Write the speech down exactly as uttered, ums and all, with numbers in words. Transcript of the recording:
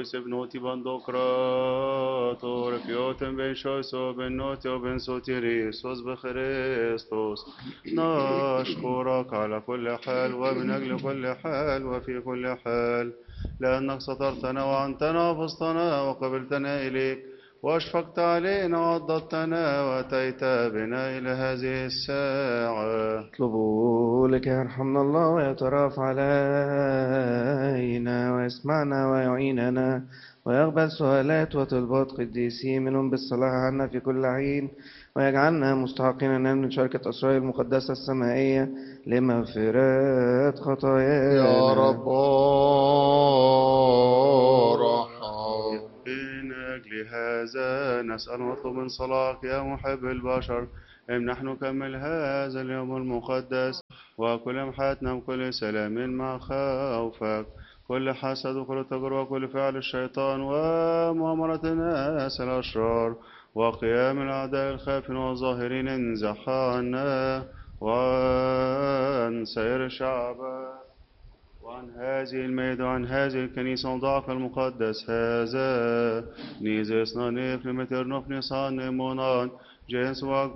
shoyse bnoti bandokrator, fioten ben shoyso ben noti o ben sotiris, بخريستوس نشكرك على كل حال ومن أجل كل حال وفي كل حال لأنك سترتنا وعنتنا وفزتنا وقبلتنا إليك وأشفقت علينا وعضدتنا وأتيت بنا إلى هذه الساعة. اطلبوا لك يرحمنا الله ويترأف علينا ويسمعنا ويعيننا ويقبل سؤالات وطلبات قديسي منهم بالصلاح عنا في كل حين ويجعلنا مستحقين أن نشارك أسرار المقدسة السمائية لمغفرة خطايانا. يا رب ارحم. من أجل هذا نسأل ونطلب من صلاحك يا محب البشر امنح نكمل هذا اليوم المقدس وكل محياتنا بكل سلام مع خوفك كل حسد وكل تجربة وكل فعل الشيطان ومؤامرة الناس الأشرار وقيام الأعداء الخافين والظاهرين انزح عنا وعن سائر الشعب وعن هذه الميدة وعن هذه الكنيسة وضعك المقدس هذا نيزيسنا نفن متر نفني صان نمونان جنس